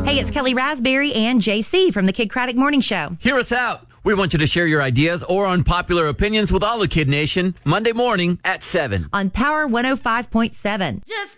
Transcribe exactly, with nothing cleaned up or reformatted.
Hey, it's Kelly Raspberry and J C from the Kid Craddock Morning Show. Hear us out. We want you to share your ideas or unpopular opinions with all the Kid Nation Monday morning at seven on Power one oh five point seven. Just